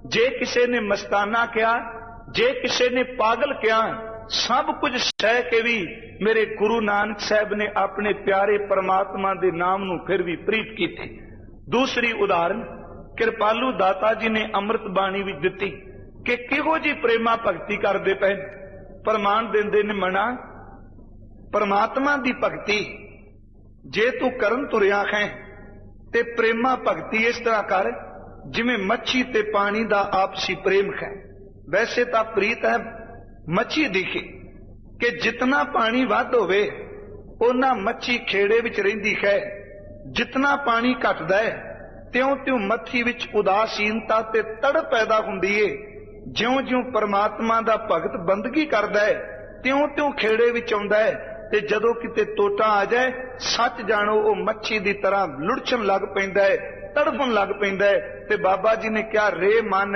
जे किसी ने मस्ताना कहा, जे किसी ने पागल कहा, सब कुछ सह के भी मेरे गुरु नानक साहब ने अपने प्यारे परमात्मा के नाम नूं फिर भी प्रीत की थी। दूसरी उदाहरण कृपालू दाता जी ने अमृत बाणी भी दिती कि किहो जी प्रेमा भगती करते पे। प्रमाण देंदे ने मना परमात्मा की भगती जे तू करन तुरिया है ते प्रेमा भगती इस तरह कर जिवें मच्छी ते पानी दा आपसी प्रेम है। वैसे तो प्रीत है मच्छी दिखी कि जितना पानी वध होवे उन्ना मच्छी खेड़े विच रहिंदी है, जितना पानी घटदा है त्यों त्यों मच्छी विच उदासीनता ते तड़ पैदा हुंदी है। ज्यों ज्यों परमात्मा दा भगत बंदगी करदा है त्यों त्यों खेड़े विच आउंदा है ते जदों किते टोटा आ जाए सच जानो वो मच्छी दी तरह लुढ़छण लग पैंदा है, तड़फण लग पैंदा है। ते बाबा जी ने क्या रे मन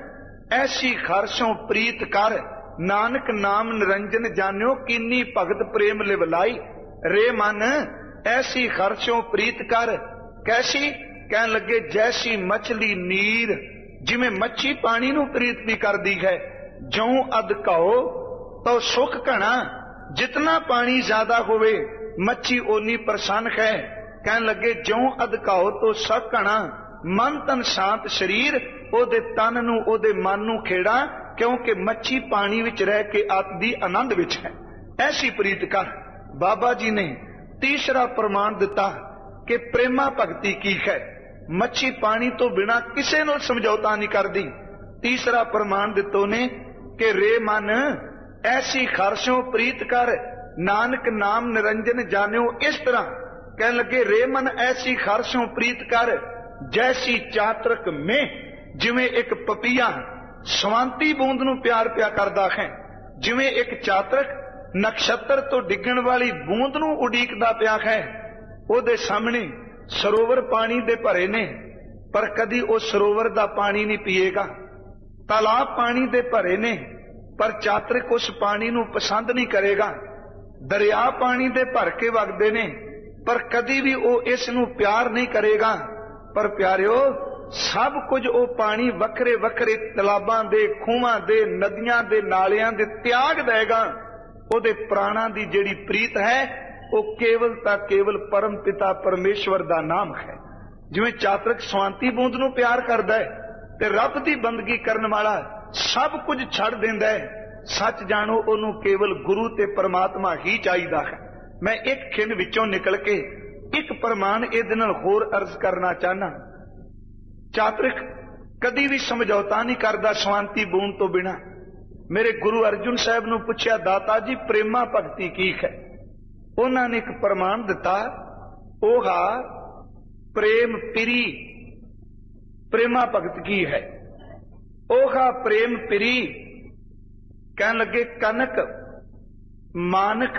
ऐसी खारशों प्रीत कर, नानक नाम निरंजन जान्यो कीनी भगत प्रेम लिवलाई। रे मन ऐसी खारशों प्रीत कर, कैसी? कहन लगे जैसी मछली नीर, जिमें मच्छी पानी नू प्रीत भी करदी है। ज्यों अध कहो तो सुख घना, जितना पानी ज्यादा होवे मच्छी ओनी प्रसन्न है। कहन लगे ज्यों अध कहो तो सुख घना, मन तन शांत शरीर, ओदे तन नू ओदे मन नू खेड़ा, क्योंकि मच्छी पानी विच रह के आत्म दी आनंद विच है। ऐसी प्रीत कर। बाबा जी ने तीसरा प्रमाण दिता कि प्रेमा भगती की है। मच्छी पानी तो बिना किसी नाल समझौता नहीं करदी। तीसरा प्रमाण दितो ने कि रे मन ऐसी खारशों प्रीत कर, नानक नाम निरंजन जान्यो। इस तरह कहने लगे रे मन ऐसी खारशों प्रीत कर जैसी चातरक में, जिवें एक पपीहा स्वांती बूंद नू प्यार प्या करदा है, जिवें एक चातरक नक्षत्र तो डिगण वाली बूंद नू उडीकदा प्या है। ओदे सामने सरोवर पानी दे भरे ने पर कदी वो सरोवर दा पानी नहीं पिएगा। तालाब पानी दे भरे ने पर चातरिक उस पानी नू पसंद नहीं करेगा। दरिया पानी दे भर के वगदे ने पर कदी भी वो इस नू प्यार नहीं करेगा। पर प्यारियो सब कुछ वो पानी वखरे वखरे तलाबां दे, खूहां दे, नदियां दे, नालियां दे त्याग देगा। ओदे प्राणा दी जेड़ी प्रीत है वो केवल ता केवल परम पिता परमेश्वर दा नाम है। जिवें चातरक स्वांती बूंद नू प्यार करदा है ते रब दी बंदगी करन वाला सब कुछ छड़ देंदा है। सच जानो ओनू केवल गुरु ते परमात्मा ही चाहिदा है। मैं एक खिंड विचों निकल के एक प्रमाण इहदे नाल होर अर्ज करना चाहना। चातरक कदी भी समझौता नहीं करदा स्वांती बूंद तो बिना। मेरे गुरु अर्जुन साहब नू पुछया दाता जी प्रेमा भगती की है? उन्होंने एक प्रमाण दिता, ओहा प्रेम पिरी प्रेमा भगत की है। ओहा प्रेम पिरी कहन लगे कनक मानक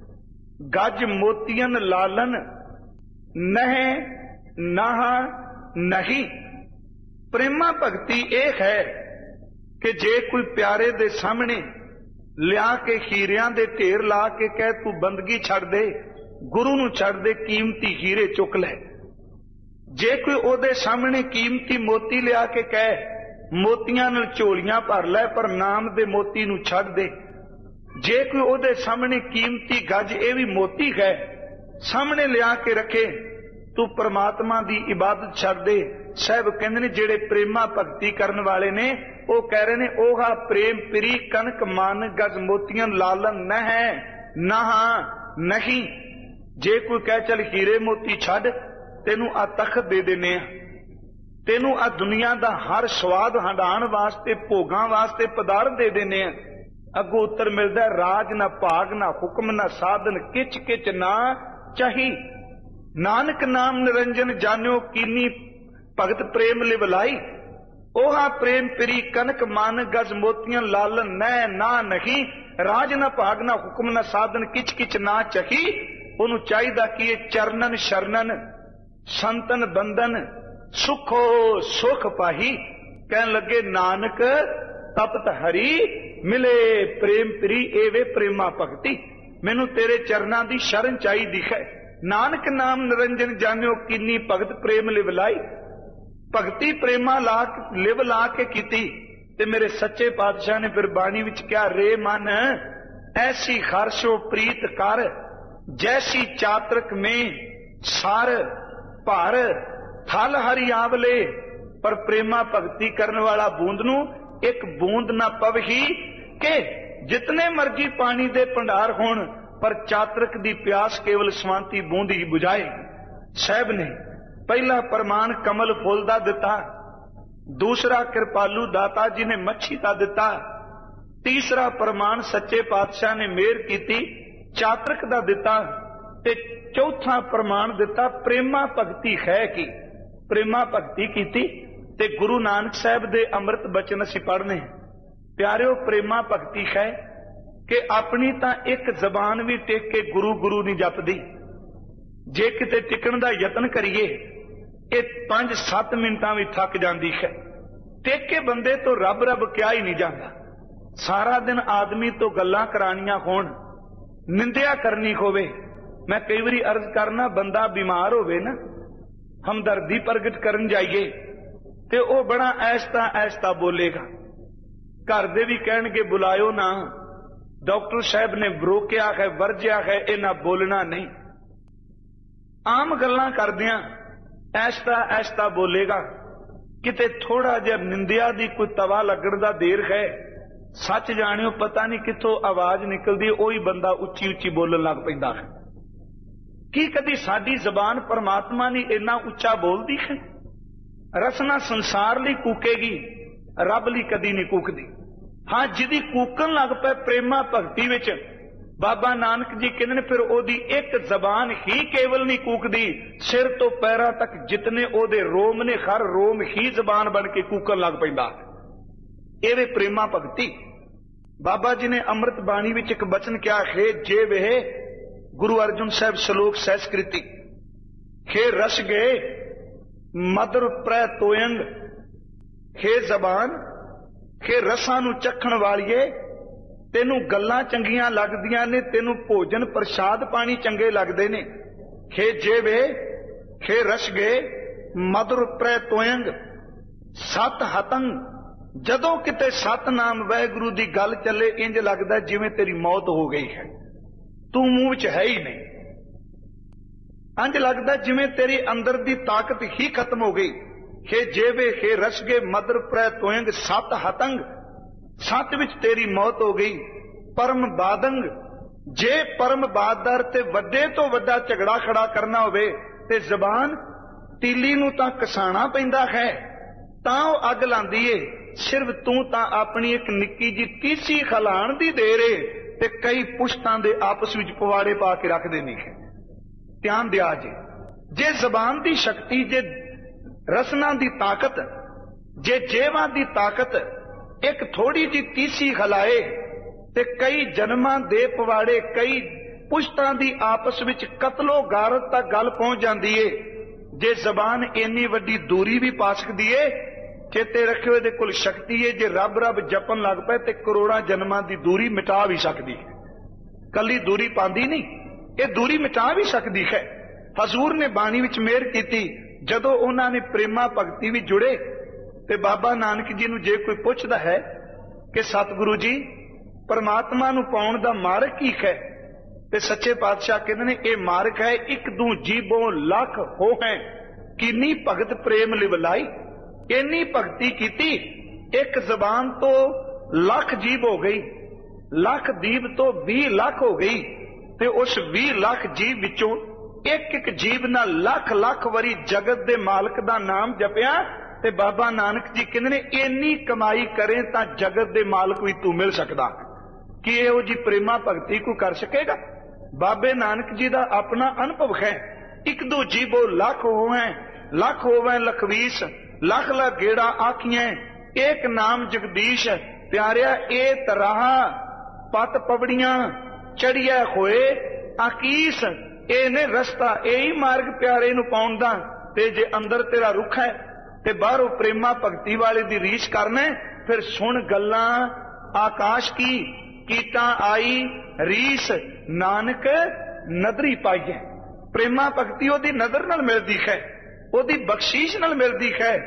गज मोतियन लालन नह नहा नहीं। प्रेमा भगती यह है कि जे कोई प्यारे दे सामने लिया के हीरियां दे ढेर ला के कह तू बंदगी छड़ दे, गुरु नू छड़ दे, कीमती हीरे चुक ले। जे कोई ओदे सामने कीमती मोती लिया के कह मोतियां नाल झोलियां भर लै पर नाम दे मोती नू छड़ दे। जे कोई ओदे सामने कीमती गज ये भी मोती है सामने लिया के रखे, तू परमात्मा दी इबादत छड़ दे। साहब कहंदे ने जेड़े प्रेमा भगती करन वाले ने वो कह रहे ने ओहा प्रेम पिरी कनक मान गज मोतियन लालन न है नहा नहीं। जे कोई कह चल हीरे मोती छड़ तेनू आ तख्त दे देने, तेनू आ दुनिया दा हर स्वाद हंडाण वास्ते भोगां वास्ते पदार्थ दे देने। अगों उत्तर मिलदा राज ना भाग ना हुक्म ना साधन किच किच ना चाही। नानक नाम निरंजन जान्यो कीनी भगत प्रेम लिवलाई। ओहा प्रेम पिरी कनक मान गज मोतियन लालन न ना नहीं। राज ना भाग ना हुक्म ना साधन किच किच ना चाही। ओनू चाहिदा कि चरणन शरणन संतन बंधन सुखो सुख पाही। कहन लगे नानक तपत हरी मिले प्रेम प्री एवे प्रेमा भगती। मैनू तेरे चरणा दी शरण चाहिदी है। नानक नाम निरंजन जान्यो कीनी भगत प्रेम लिवलाई। भगती प्रेमा लिव ला के कीती। ते मेरे सच्चे पातशाह ने फिर बाणी विच क्या, रे मन ऐसी हर्षो प्रीत कर, जैसी चातरक में सार भार थल हरि आवले। पर प्रेमा भगती करने वाला बूंद नू एक बूंद ना पवही के जितने मर्जी पानी दे भंडार होण, पर चातरक दी प्यास केवल स्वांति बूंद ही बुझाए। साहब ने पहला प्रमाण कमल फुल दा दिता, दूसरा कृपालू दाता जी ने मच्छी का दिता, तीसरा प्रमाण सच्चे पातशाह ने मेहर कीती चातरक दा दिता, ते चौथा प्रमाण दिता प्रेमा भगती है की। प्रेमा भगती कीती ते गुरु नानक साहब दे अमृत बचन असीं पढ़ने। प्यारिओ प्रेमा भगती है कि अपनी तां एक जबान भी टेक के गुरु गुरु नहीं जपदी। जे किते टिकण दा यतन करिए ये 5-7 मिनटां भी थक जाती है। टेक के बंदे तो रब रब क्या ही नहीं जाता। सारा दिन आदमी तो गल्लां करानियां होण, निंदिया करनी होवे। मैं कई बारी अर्ज करना, बंदा बीमार होवे ना, हमदर्दी प्रगट करन जाइए ते ओ बड़ा ऐसता ऐसता बोलेगा। घर दे भी कहणगे बुलायो ना, डॉक्टर साहब ने रोकिया है, वर्जिया है, इन्हां बोलना नहीं। आम गल्लां करदियां ऐसता ऐसता बोलेगा। किते थोड़ा जिहा निंदिया दी कोई तवा लगण दा देर है, सच जाणिओ पता नहीं कित्थों आवाज निकलदी, ओही बंदा उच्ची उच्ची बोलण लग पैंदा है। की कदी साडी जबान परमात्मा ने इन्ना उच्चा बोलदी है? रसना संसार लई कूकेगी, रब लई कदी नहीं कूकदी। हाँ, जिदी कूकन लग पे प्रेमा भगती विच, बाबा नानक जी कहते ने फिर ओदी एक जबान ही केवल नहीं कूकदी, सिर तो पैरां तक जितने ओदे रोम ने हर रोम ही जबान बन के कूकन लग पैंदा। एवे प्रेमा भगती। बाबा जी ने अमृत बाणी विच एक बचन क्या है, जे वे गुरु अर्जुन साहब श्लोक सहस्कृति, हे रस गए मधुर प्रै तोयंग, हे जबान हे रसां नूं चखण वालिए, तेनू गल्लां चंगियां लगदियां ने, तेनू भोजन प्रसाद पानी चंगे लगदे ने। हे जेवे हे रस गए मधुर प्रै तोयंग सत हतंग, जदों किते सतनाम वाहिगुरू दी गल चले इंज लगदा जिवें तेरी मौत हो गई है, तू मूंह विच है ही नहीं। इंज लगदा जिवें तेरी अंदर दी ताकत ही खत्म हो गई। हे जेवे हे रस गए मधुर प्रै तोयंग सत हतंग, सत विच तेरी मौत हो गई। परम बादंग, जे परम बादर ते वड्डे तो वड्डा झगड़ा खड़ा करना होवे ते जबान तीली नूं तां कसाणा पैंदा है, तां ओह अग लांदी ए। सिर्फ तू तां अपनी एक निक्की जी तीसी खलाण दी देर ए ते कई पुश्तां दे आपस विच पवाड़े पा के रख देनी है। ध्यान दिया जे जबान दी शक्ति, जे रसना दी ताकत, जे जेवा दी ताकत एक थोड़ी जी तीसी खलाए ते कई जन्मां दे पवाड़े, कई पुश्तां दी आपस विच कतलो गारत तक गल पहुंच जांदी है। जे जबान इन्नी वड्डी दूरी भी पा सकदी है, चेते रखियो इहदे कोल शक्ति है, जे रब रब जपन लग पए ते करोड़ां जन्मां दी दूरी मिटा भी सकदी है। कली दूरी पांदी नहीं, ये दूरी मिटा भी सकदी है। हजूर ने बाणी विच मेहर कीती, जदों उन्हां ने प्रेमा भगती विच जुड़े ते बाबा नानक जी नूं जे कोई पुछदा है कि सतगुरु जी परमात्मा नूं पाउण दा मार्ग की है, ते सच्चे पातशाह कहंदे ने ये मार्ग है, एक दू जीबों लख हो है किन्नी भगत प्रेम लिवलाई। इन्नी भगती कीती, एक जबान तो लख जीब हो गई, लख दीब तो 20 लाख हो गई, ते उस 20 लाख जीव विचों एक एक जीव ना लख लख वारी जगत दे मालक दा नाम जपिया। ते बाबा नानक जी कहंदे ने इन्नी कमाई करें तां जगत दे मालक भी तू मिल सकदा। कि इहो जी प्रेमा भगती को कर सकेगा? बाबे नानक जी दा अपना अनुभव है। एक दो जीवो लख होवे, लख होवे लखवीस, लख लख गेड़ा आखियां, एक नाम जगदीश। प्यारिया ए तराह पत पवड़ियां चढ़िया होए आकीस, ए ने रस्ता यही मार्ग प्यारे नूं पाउण दा। ते जे अंदर तेरा रुख है ते बाहरों प्रेमा भगती वाले दी रीछ करना, फिर सुन गल्लां आकाश की कीता आई रीस, नानक नदरी पाईए। प्रेमा भगती ओदी नदर नाल मिलदी है, ओदी बख्शीश नाल मिलदी है।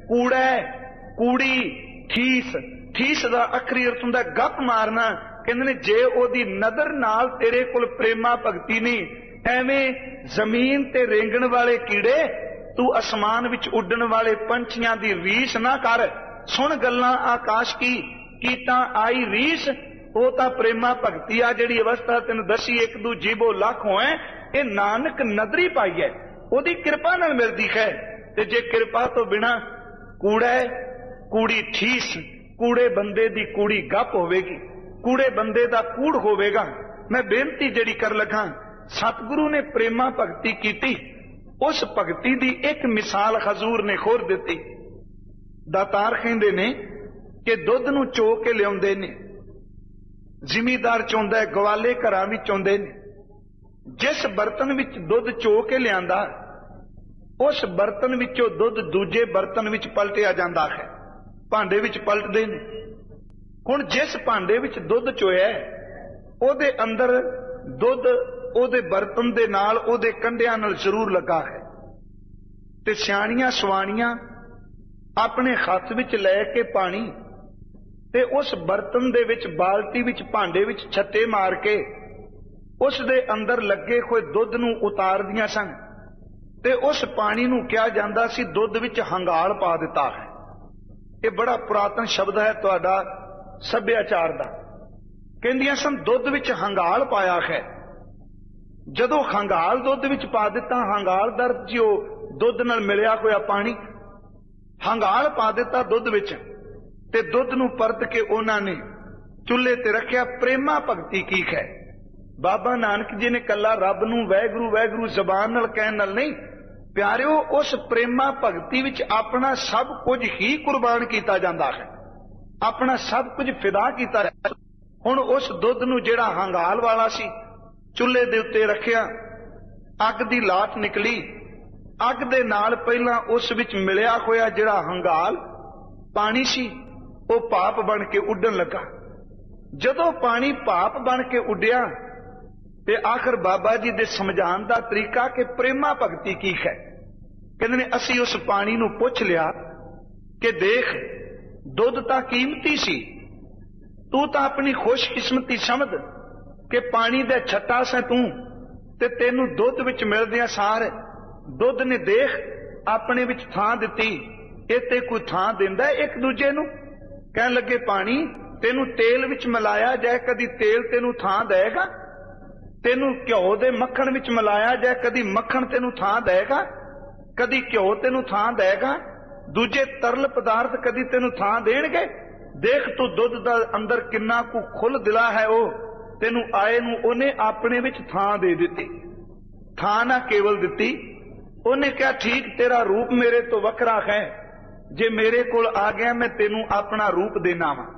कूड़ा, कूड़ी, ठीस, ठीस दा अखरी अर्थ हुंदा गप मारना। कहंदे ने जे ओदी नदर नाल तेरे कोल प्रेमा भगती नहीं, एवें जमीन ते रेंगण वाले कीड़े, तू आसमान विच उड्डण वाले पंछियां दी रीस ना कर। सुन गल्लां आकाश की तां आई रीस, वो तां प्रेमा भगती आ जिहड़ी अवस्था तैनूं दसी एक दू जीबो लाख होए, ये नानक नदरी पाई है, ओदी किरपा नाल मिलदी है। ते जे किरपा तो बिना कूड़ा, कूड़ी ठीस, कूड़े बंदे दी कूड़ी गप होवेगी, कूड़े बंदे दा कूड़ होवेगा। मैं बेनती जिहड़ी कर लगा, सतगुरु ने प्रेमा भगती कीती, उस भगती दी एक मिसाल हजूर ने खोर दिती। दातार कहंदे ने कि दुध नूं चो के लियाउंदे ने, जिमीदार चोंदा, गवाले घरां विच चोंदे ने। जिस बर्तन विच दुध चो के लियांदा, उस बर्तन विचों दुध दूजे बर्तन विच पलटिया जांदा है, भांडे विच पलटदे ने। हुण जिस भांडे विच दुध चोया, ओदे अंदर दुध ओदे बर्तन दे नाल ओदे कंढियां नाल जरूर लगा है। ते सियाणियां सवाणियां अपने हत्थ विच लै के पानी ते उस बर्तन दे विच, बाल्टी विच, भांडे विच छत्ते मार के उस दे अंदर लगे कोई दुध नूं उतार दियां सन। ते उस पानी नूं कहा जांदा सी दुध विच हंगाल पा दिता है। ये बड़ा पुरातन शब्द है तुहाडा सभ्याचार दा। कहंदियां सन दुध विच हंगाल पाया है। जदों हंगाल दुध विच पा दिता, हंगाल दर जो दुध नाल मिलिया होया पानी, हंगाल पा दिता दुध विच, ते दुध नूं परत के उन्हां ने चुल्हे ते रखिया। प्रेमा भगती की है। बाबा नानक जी ने कला रब नूं वैगुरू वैगुरू जबान नाल कहण नाल नहीं, प्यारिओ उस प्रेमा भगती विच अपना सब कुछ ही कुर्बान कीता जांदा है, अपना सब कुछ फिदा कीता है। हुण उस दुध नूं जिहड़ा हंगाल वाला सी चुल्हे दे उत्ते रखिया, अग दी लाट निकली, अग दे नाल पहलां उस विच मिलिया होया जिहड़ा हंगाल पानी सी, वो भाप बन के उड्डण लगा। जदों पानी भाप बन के उड्डिया ते आखिर बाबा जी दे समझाण दा तरीका कि प्रेमा भगती की है। कहंदे ने असीं उस पानी नूं पुछ लिया कि देख दुध तां कीमती सी, तू तां अपनी खुशकिस्मती समझ कि पानी दे छट्टा से तू ते तेनू दुध विच मिलदियां सार दुध ने देख अपने विच थां दिती, इत्ते कोई थां दिंदा एक दूजे नूं। कहण लगे पानी तेनू तेल विच मिलाया जाए, कदी तेल तेनू थां देगा? तेनू घ्यो दे मक्खण विच मिलाया जाए, कदी मक्खण तेनू थां देगा? कदी घ्यो तेनू थां देगा? दूजे तरल पदार्थ कदी तेनू थां देणगे? देख तू दुध दा अंदर किन्ना कु खुल दिला है, वो तेनू आए नू उन्हें अपने विच थां दे दिती। थां ना केवल दिती, उन्हें कहा ठीक तेरा रूप मेरे तो वखरा है, जे मेरे कोल आ गया मैं तेनू अपना रूप देना वा।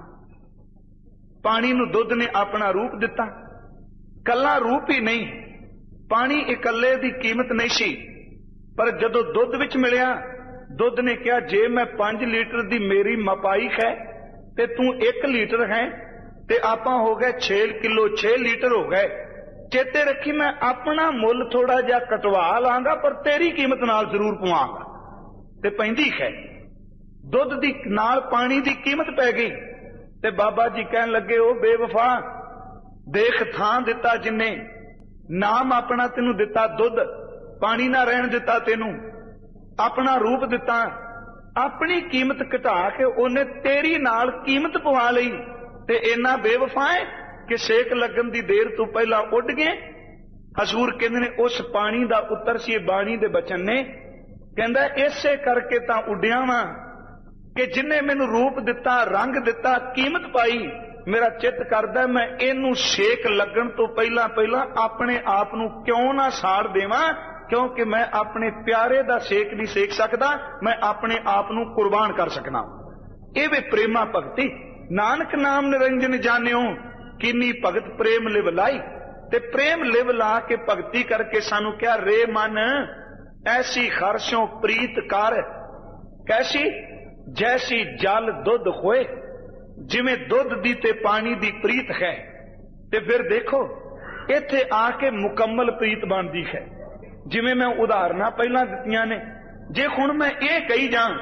पानी नू दुध ने अपना रूप दिता। कल्ला रूप ही नहीं, पानी इकल्ले दी कीमत नहीं सी, पर जदों दुध विच मिलिया, दुध ने कहा जे मैं 5 लीटर दी मेरी मपाई है ते तू 1 लीटर है, ते आपां हो गए 6 किलो 6 लीटर हो गए। चेते रखी मैं अपना मुल थोड़ा जिहा कटवा लांगा, पर तेरी कीमत नाल जरूर पवांगा। ते पैंदी है दुध दी नाल पानी दी कीमत पै गई। ते बाबा जी कहन लगे ओ बेवफा, देख थां दिता जिन्ने, नाम अपना तेनू दिता, दुध पानी ना रहन दिता, तेनू अपना रूप दिता, अपनी कीमत घटा के उन्हें तेरी नाल कीमत पवा लई। ते इन्ना बेवफा है कि सेक लगन दी देर तो पहला उड़ गए। हजूर कहंदे ने उस पानी दा उत्तर सी बाणी दे बचन ने, कहंदा इसे करके तां उड्डिया वां कि जिन्ने मैनू रूप दिता, रंग दिता, कीमत पाई, मेरा चित करदा मैं इनू सेक लगन तो पहला पहला अपने आप नू क्यों ना साड़ देवां, क्योंकि मैं अपने प्यारे दा सेक नहीं सेक सकदा, मैं अपने आप नू कुर्बान कर सकना। ये वे प्रेमा भगती। नानक नाम निरंजन जानियो, किन्नी भगत प्रेम लिव लाई। ते प्रेम लिव ला के भगती करके सानू क्या रे मन ऐसी खरशों प्रीत कर, कैसी जैसी जल दुध होए, जिमें दुध दी ते पानी दी प्रीत है। ते फिर देखो इत्थे आके मुकम्मल प्रीत बनदी है। जिमें मैं उदाहरणा पहला दित्तियां ने, जे हुण मैं ये कही जां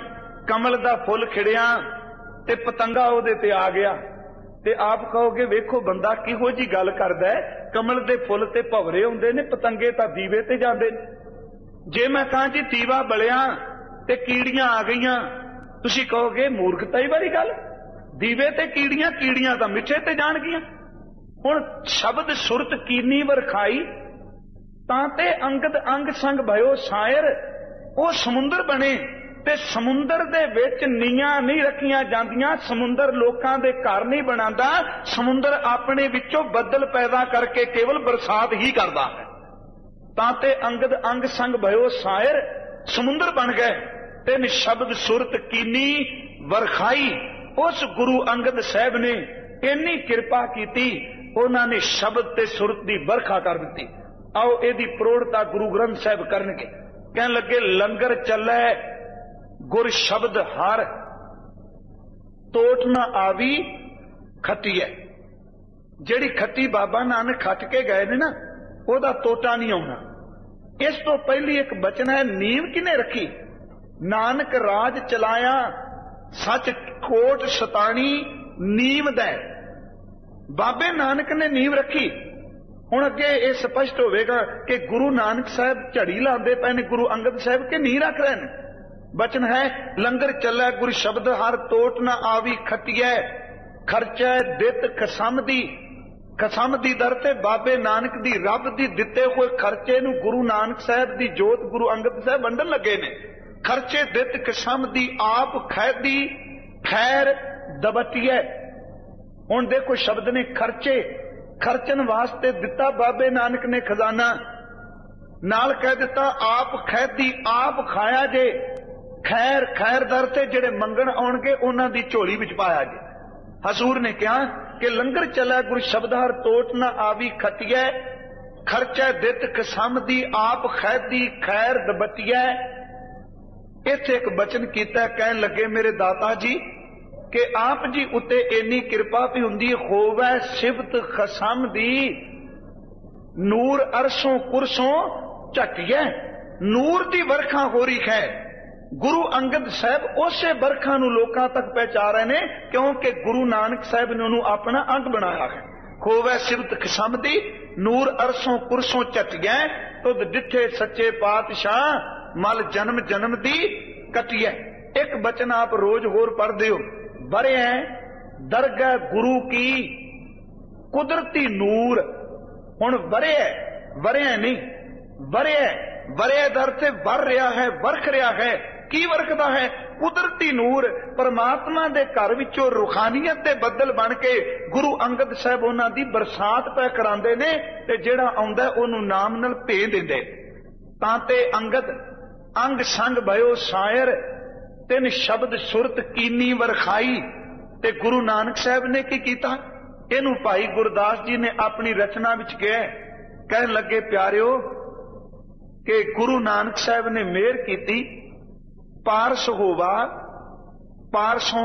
कमल दा फुल खिड़िया ते पतंगा उहदे ते आ गया ते आप कहोगे वेखो बंदा किहो जी गल करदा है, कमल दे फुल ते भवरे हुंदे ने, पतंगे तां दीवे ते जांदे ने। जे मैं कहां जी दीवा बलिया ते कीड़ियां आ गईयां, तुसीं कहोगे मूर्खताई वाली गल, दीवे ते कीड़ियां, कीड़ियां तां मिੱਠੇ ते जाणगियां। हुण शब्द सुरत कीनी वरखाई तां ते अंगद अंग संग भयो शायर, ਉਹ ਸਮੁੰਦਰ ਬਣੇ ਤੇ ਸਮੁੰਦਰ ਦੇ ਵਿੱਚ ਨੀਆਂ ਨਹੀਂ ਰੱਖੀਆਂ ਜਾਂਦੀਆਂ। ਸਮੁੰਦਰ ਲੋਕਾਂ ਦੇ ਘਰ ਨਹੀਂ ਬਣਾਉਂਦਾ, ਸਮੁੰਦਰ ਆਪਣੇ ਵਿੱਚੋਂ ਬੱਦਲ ਪੈਦਾ ਕਰਕੇ ਕੇਵਲ ਬਰਸਾਤ ਹੀ ਕਰਦਾ ਹੈ। ਤਾਂ ਤੇ ਅੰਗਦ ਅੰਗ ਸੰਗ ਭਇਓ ਸ਼ਾਇਰ, ਸਮੁੰਦਰ ਬਣ ਗਏ ਤੇ ਨਿਸ਼ਬਦ ਸੁਰਤ ਕੀਨੀ ਵਰਖਾਈ। ਉਸ ਗੁਰੂ ਅੰਗਦ ਸਾਹਿਬ ਨੇ ਇੰਨੀ ਕਿਰਪਾ ਕੀਤੀ, ਉਹਨਾਂ ਨੇ ਸ਼ਬਦ ਤੇ ਸੁਰਤ ਦੀ ਵਰਖਾ ਕਰ ਦਿੱਤੀ। ਆਓ ਇਹਦੀ ਪ੍ਰੋੜਤਾ ਗੁਰੂ ਗ੍ਰੰਥ ਸਾਹਿਬ ਕਰਨਗੇ। कहन लगे लंगर चलै गुर शब्द हर, टोट न आवी खटिए। जेड़ी खट्टी बाबा नानक खट के गए ने ना, ओदा टोटा नहीं आउणा। इस तो पहली एक बचन है, नींव किने रखी? नानक राज चलाया सच कोट सतानी नींव दै। बाबे नानक ने नींव रखी। ਹੁਣ ਅੱਗੇ ਇਹ ਸਪਸ਼ਟ ਹੋਵੇਗਾ ਕਿ ਗੁਰੂ ਨਾਨਕ ਸਾਹਿਬ ਝੜੀ ਲਾਉਂਦੇ ਪਏ ਨੇ ਗੁਰੂ ਅੰਗਦ ਸਾਹਿਬ ਕੇ ਨਹੀਂ ਰੱਖ ਰਹੇ ਨੇ। ਬਚਨ ਹੈ ਲੰਗਰ ਚੱਲੈ ਗੁਰ ਸ਼ਬਦ ਹਰ, ਟੋਟ ਨਾ ਆਵੀ ਖਟਿਐ ਖਰਚੈ ਦਿੱਤ ਖਸਮ ਦੀ। ਖਸਮ ਦੀ ਦਰ ਤੇ ਬਾਬੇ ਨਾਨਕ ਦੀ ਰੱਬ ਦੀ ਦਿੱਤੇ ਹੋਏ ਖਰਚੇ ਨੂੰ ਗੁਰੂ ਨਾਨਕ ਸਾਹਿਬ ਦੀ ਜੋਤ ਗੁਰੂ ਅੰਗਦ ਸਾਹਿਬ ਵੰਡਣ ਲੱਗੇ ਨੇ। ਖਰਚੇ ਦਿੱਤ ਖਸਮ ਦੀ ਆਪ ਖੈਦੀ ਖੈਰ ਦਬਟਿਐ। ਹੁਣ ਦੇਖੋ ਸ਼ਬਦ ਨੇ ਖਰਚੇ, खर्चन वास्ते दिता बाबे नानक ने खजाना, नाल कह दिता आप खैदी आप खाया जे। खैर खैर दर ते जेड़े मंगण आउणगे उन्हां दी झोली विच पाया जे। हजूर ने कहा कि लंगर चलै गुर शब्द हर, टोट ना आवी खटिए खर्चा दित कसम दी आप खैदी खैर दबटिए। इत्थे एक बचन कीता, कहन लगे मेरे दाता जी कि आप जी उत्ते इन्नी किरपा भी हुंदी होवै सिफत खसम दी, नूर अरसों कुरसों झटिए। नूर दी वर्खा हो रही है। गुरु अंगद साहब उसे वर्खा नूं लोकां तक पहुंचा रहे ने, क्योंकि गुरु नानक साहब ने उन्होंने अपना अंग बनाया है। होवै सिफत खसम दी, नूर अरसों कुरसों झटिए। तुद डिठे सच्चे पातशाह, मल जन्म जन्म दी कटिए। एक बचन आप रोज होर पढ़दे हो, बरे दरगाह गुरु की कुदरती नूर। हुण बरे नहीं, बरे दर से वर रहा है, वर्ख रहा है। की वर्खदा है? कुदरती नूर। परमात्मा दे घर विचों रूहानियत दे बदल बन के गुरु अंगद साहब उन्हां दी बरसात पै करांदे ने ते जेड़ा आउंदा ओनू नाम नाल भेज दिंदे। तां ते अंगद अंग संग भयो शायर, तिन शब्द सुरत कीनी वरखाई। ते गुरु नानक साहब ने की कीता? इनू भाई गुरदास जी ने अपनी रचना विच कहा, कहन लगे प्यारिओ कि गुरु नानक साहब ने मेहर कीती, पारस होवा पारसों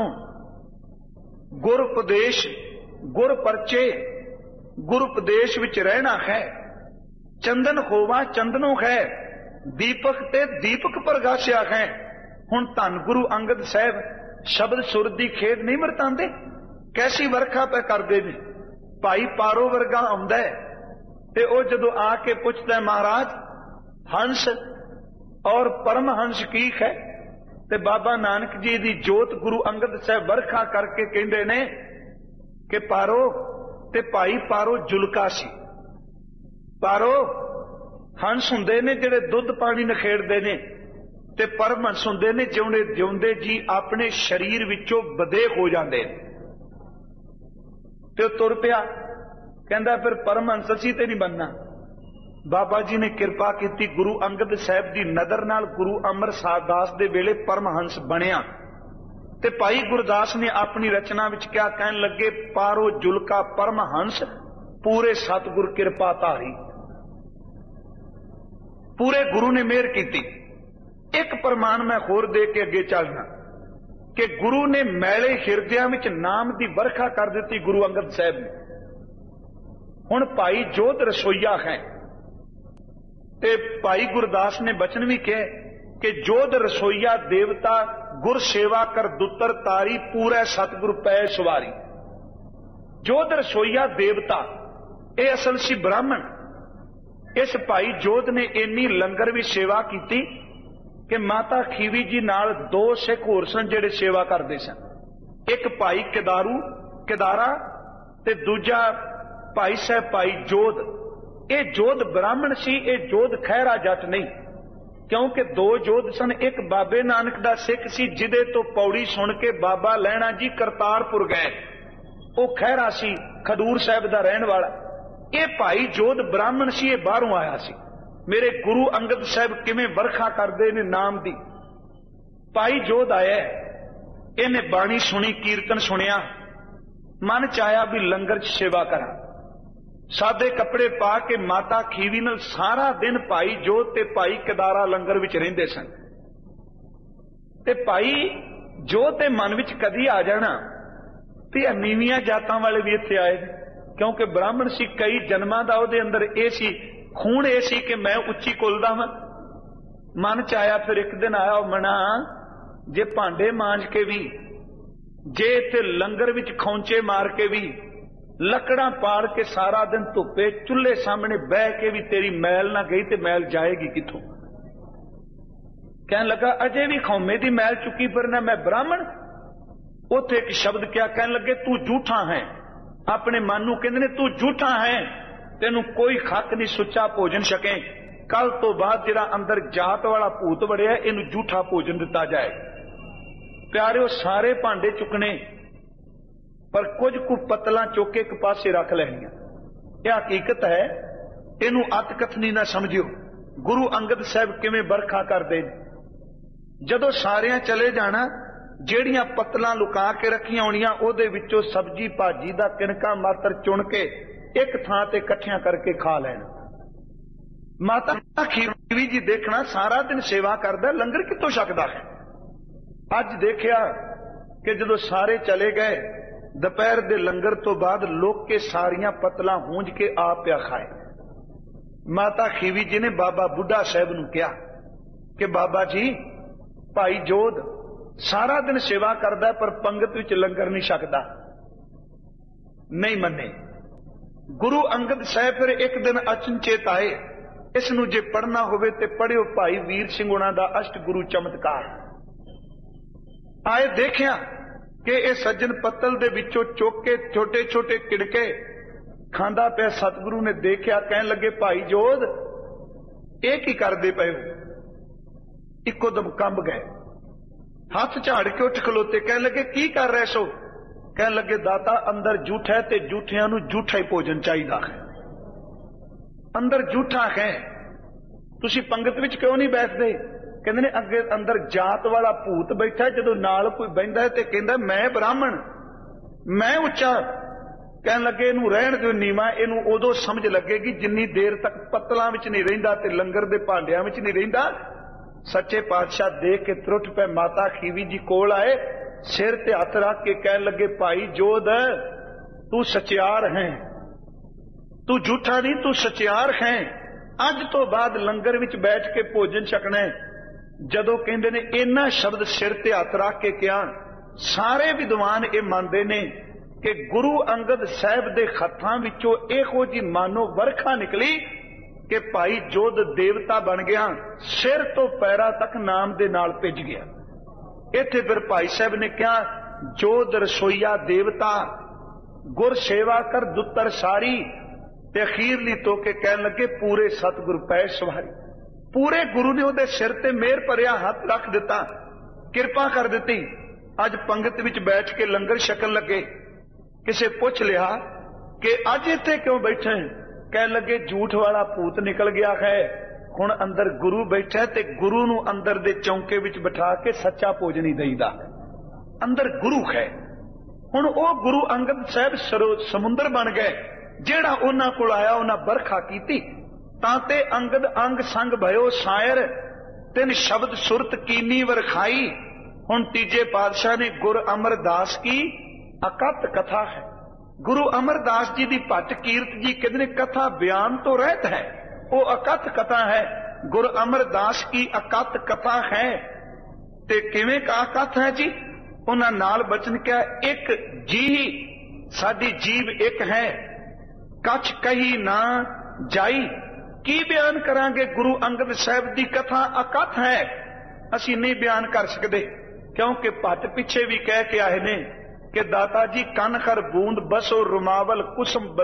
गुर उपदेश गुर परचे, गुर उपदेश विच रहना है। चंदन होवा चंदनों है, दीपक ते दीपक प्रगासिया है। हुण धन गुरु अंगद साहब शब्द सुर दी खेद नहीं वरतांदे, कैसी वर्खा पे करदे ने। भाई पारो वर्गा आउंदा है ते ओ जदों आके पुछदा महाराज हंस और परमहंस की है, ते बाबा नानक जी दी जोत गुरु अंगद साहब वर्खा करके कहंदे ने कि पारो ते भाई पारो जुलका सी। पारो हंस हुंदे ने जिहड़े दुध पानी नखेड़दे ने, ते परमहंस हुंदे ने जिउंदे जिउंदे जी अपने शरीर विचों बदे हो जांदे ने। ते तुर पिया, कहंदा फिर परमहंस असीं ते नहीं बनना। बाबा जी ने किरपा की, गुरु अंगद साहब की नदर नाल गुरु अमरसार दास दे वेले परमहंस बनिया। ते भाई गुरदास ने अपनी रचना विच क्या कहन लगे, पारो जुलका परमहंस पूरे सतगुर किरपा धारी। पूरे गुरु ने मेहर की। एक प्रमाण मैं होर दे के अगे चलना कि गुरु ने मैले हिरदियां विच नाम की वर्खा कर दी गुरु अंगद साहब ने। हुण भाई जोत रसोईया है ते भाई गुरदास ने बचन भी कहे कि जोध रसोईया देवता गुर सेवा कर दुतर तारी पूरे सतगुर पै सवारी। जोध रसोईया देवता ये असल सी ब्राह्मण। इस भाई जोध ने इन्नी लंगर भी सेवा की कि माता खीवी जी नाल दो सिख होर सन जिहड़े सेवा करते सन। एक भाई किदारा ते दूजा भाई साहब भाई जोध। ये जोध ब्राह्मण सी, ये जोध खैरा जट नहीं, क्योंकि दो जोध सन। एक बाबे नानक दा सिख सी जिदे तो पौड़ी सुन के बाबा लैणा जी करतारपुर गए, वो खैरा सी, खडूर साहब दा रहन वाला। ये भाई जोध ब्राह्मण सी, ये बाहरों आया सी। मेरे गुरु अंगद साहब किवें बरखा करदे ने नाम दी। भाई जोध आया, इन्हें बाणी सुनी, कीर्तन सुनिया, मन च आया भी लंगर च सेवा करा। सादे कपड़े पा के माता खीवी नाल सारा दिन भाई जोध ते भाई किदारा लंगर विच रहिंदे सन। ते भाई जोध दे मन विच कदी आ जाना ते नीवियां जातां वाले भी इत्थे आए, क्योंकि ब्राह्मण सी, कई जन्मां दा उहदे अंदर ये सी, खून ये सी कि मैं उच्ची कुल दा वां। मन च आया, फिर एक दिन आया मना, जे भांडे मांज के भी, जे इत्थे लंगर विच खौंचे मार के भी, लकड़ा पाड़ के सारा दिन धुप्पे चुल्हे सामने बह के भी तेरी मैल ना गई ते मैल जाएगी किथों। कहने लगा अजे भी खौमे दी मैल चुकी फिरना, मैं ब्राह्मण। उथे एक शब्द क्या कहने लगे, तू झूठा है। अपने मन नूं कहंदे ने तू झूठा है, तेनू कोई खक नहीं सुच्चा भोजन छके। कल तो बाद जिहड़ा अंदर जात वाला भूत वड़िया, इनू झूठा भोजन दिता जाए। प्यारिओ सारे भांडे चुकने, पर कुछ कु पतला चुक के एक पासे रख लैनियां। यह हकीकत है, इनू अत कथनी ना समझियो। गुरु अंगद साहब किवें बरखा करदे, जदों सारियां चले जाना, ਜਿਹੜੀਆਂ पतला लुका के रखियां होणियां ਉਹਦੇ ਵਿੱਚੋਂ सब्जी भाजी ਦਾ किनका मात्र चुन के एक थां ते इकट्ठियां करके खा लेना। माता खीवी जी देखना सारा दिन सेवा करदा, लंगर कितों छकदा है। अज देखिया कि जदों सारे चले गए, दोपहर दे लंगर तो बाद लोक के सारियां पतला हूंज के आप पिया खाए। माता खीवी जी ने बाबा बुढ़ा साहब नूं कहा कि बाबा जी, भाई जोध सारा दिन सेवा करदा पर पंगत विच लंगर नहीं छकदा। नहीं मन्ने। गुरु अंगद साहब फिर एक दिन अचनचेत आए, इसनूं जे पढ़ना होवे ते पढ़ियो भाई वीर सिंह उन्हां दा अष्ट गुरु चमत्कार। आए देखिया कि इह सज्जन पत्तल दे विचों चुक के छोटे छोटे किड़के खांदा पिया। सतगुरु ने देखिया, कहन लगे भाई जोध ये की करदे पए हो। इको दम कंब गए, हाथ झाड़ के उठ खलोते, कह लगे की कर रहे सो। कह लगे दाता अंदर झूठ है ते झूठियां नूं झूठा ही भोजन चाहिदा है। अंदर झूठा है, तुसी पंगत विच क्यों नहीं बैठदे। कहंदे ने अगे अंदर जात वाला भूत बैठा, जदों नाल कोई बहिंदा है ते कहंदा मैं ब्राह्मण, मैं उच्चा। कहन लगे इनू रहण दिओ नीवा, इनू उदों समझ लगेगी जिन्नी देर तक पत्तलां विच नहीं रहिंदा ते लंगर दे भांडियां विच नहीं रहिंदा। सच्चे पातशाह देख के त्रुट पे माता खीवी जी कोल आए, सिर ते हथ रख के कह लगे भाई जोध तू सचियार है, तू झूठा नहीं, तू सचियार है। अज तो बाद लंगर विच बैठ के भोजन छकना है। जदों कहंदे ने इन्ना शब्द सिर ते हथ रख के कहा, सारे विद्वान ये मानते ने कि गुरु अंगद साहब दे खत्तां विचों इहो जी मानो वरखा निकली कि भाई जोध देवता बन गया, सिर तो पैरा तक नाम दे नाल भिज गया। इत्थे फिर भाई साहब ने कहा, जोध रसोईया देवता, गुर सेवा कर दुत्तर सारी। ते अखीरली तो के कहन लगे पूरे सतगुर पै सवारी। पूरे गुरु ने उहदे सिर ते मेहर भरिया हाथ रख दिता, किरपा कर दी। अज पंगत विच बैठ के लंगर छकन लगे। किसे पुछ लिया कि अज इत्थे क्यों बैठे। कह लगे झूठ वाला भूत निकल गया है, हुण अंदर गुरु बैठा है ते गुरु नूं अंदर दे चौंके विच बिठा के सच्चा भोजन ही देईदा। अंदर गुरु है। हुण ओ गुरु अंगद साहब समुंदर बन गए। जेड़ा उन्हां कोल आया उन्हां बरखा कीती, तांते अंगद अंग संग भयो शायर, तिन शब्द सुरत कीनी वरखाई। हुण तीजे पातशाह ने गुर अमरदास की अकत कथा है। गुरु अमरदास जी की भट्ट कीरत जी कहते हैं कथा बयान तो रहत है, वो अकथ कथा है। गुरु अमरदास की अकथ कथा है। ਤੇ ਕਿਵੇਂ ਕਥ ਹੈ ਜੀ? ਉਹਨਾਂ ਨਾਲ ਬਚਨ ਕਿਹਾ, ਇੱਕ ਜੀ ਸਾਡੀ ਜੀਵ ਇੱਕ ਹੈ, ਕਛ ਕਹੀ ਨਾ ਜਾਈ। ਕੀ ਬਿਆਨ ਕਰਾਂਗੇ? ਗੁਰੂ ਅੰਗਦ ਸਾਹਿਬ ਦੀ ਕਥਾ ਅਕਥ ਹੈ, ਅਸੀਂ ਨਹੀਂ ਬਿਆਨ ਕਰ ਸਕਦੇ, ਕਿਉਂਕਿ ਭੱਟ ਪਿੱਛੇ ਵੀ ਕਹਿ ਕੇ ਆਏ ਨੇ ਕਿ ਦਾਤਾ ਜੀ ਕੰਨ ਖਰ ਬੂੰਦ ਬਸੋ ਰੁਮਾਵਲ ਕੁਸਮ